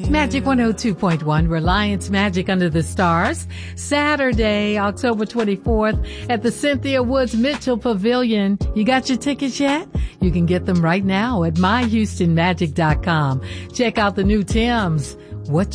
Magic 102.1, Reliance Magic Under the Stars, Saturday, October 24th at the Cynthia Woods Mitchell Pavilion. You got your tickets yet? You can get them right now at myhoustonmagic.com. Check out the new Tim's. What